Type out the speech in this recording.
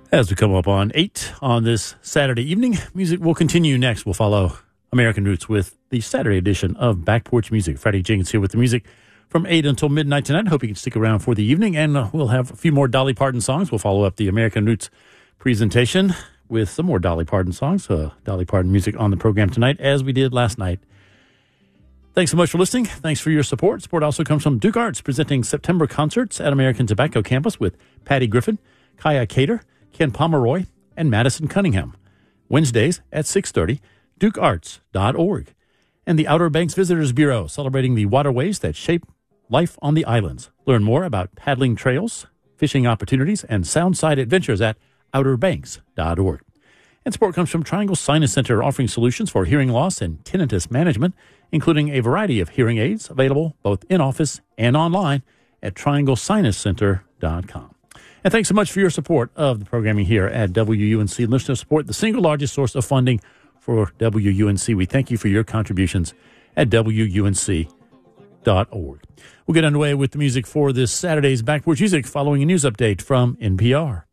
As we come up on 8 on this Saturday evening, music will continue next. We'll follow American Roots with the Saturday edition of Back Porch Music. Freddie Jenkins here with the music from 8 until midnight tonight. Hope you can stick around for the evening, and we'll have a few more Dolly Parton songs. We'll follow up the American Roots presentation with some more Dolly Parton songs, Dolly Parton music on the program tonight, as we did last night. Thanks so much for listening. Thanks for your support. Support also comes from Duke Arts, presenting September concerts at American Tobacco Campus with Patty Griffin, Kaya Cater, Ken Pomeroy, and Madison Cunningham. Wednesdays at 6:30, dukearts.org. And the Outer Banks Visitors Bureau, celebrating the waterways that shape life on the islands. Learn more about paddling trails, fishing opportunities, and soundside adventures at outerbanks.org. And support comes from Triangle Sinus Center, offering solutions for hearing loss and tinnitus management, including a variety of hearing aids available both in-office and online at trianglesinuscenter.com. And thanks so much for your support of the programming here at WUNC. Listener support, the single largest source of funding for WUNC. We thank you for your contributions at WUNC.org. We'll get underway with the music for this Saturday's Back Porch Music following a news update from NPR.